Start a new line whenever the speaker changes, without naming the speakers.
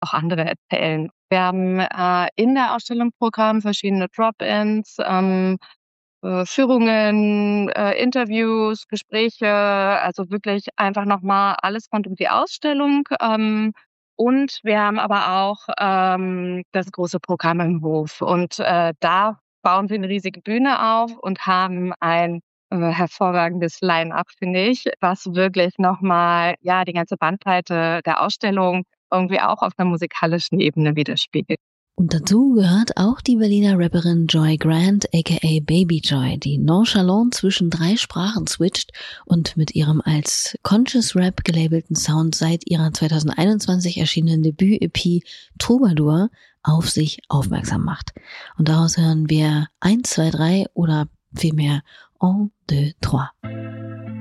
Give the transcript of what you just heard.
auch andere erzählen. Wir haben in der Ausstellung Programm verschiedene Drop-ins, Führungen, Interviews, Gespräche, also wirklich einfach noch mal alles rund um die Ausstellung. Und wir haben aber auch das große Programm im Hof. Und da bauen wir 'ne riesige Bühne auf und haben ein hervorragendes Line-up, finde ich, was wirklich noch mal, ja, die ganze Bandbreite der Ausstellung irgendwie auch auf 'ner musikalischen Ebene widerspiegelt.
Und dazu gehört auch die Berliner Rapperin Joy Grant aka Baby Joy, die nonchalant zwischen 3 Sprachen switcht und mit ihrem als Conscious Rap gelabelten Sound seit ihrer 2021 erschienenen Debüt-EP Troubadour auf sich aufmerksam macht. Und daraus hören wir 1, 2, 3 oder vielmehr 1, 2, 3.